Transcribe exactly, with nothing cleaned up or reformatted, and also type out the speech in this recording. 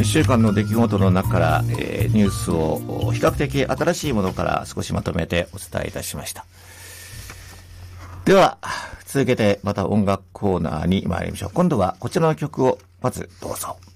いっしゅうかんの出来事の中から、えー、ニュースを比較的新しいものから少しまとめてお伝えいたしました。では続けてまた音楽コーナーに参りましょう。今度はこちらの曲をまずどうぞ。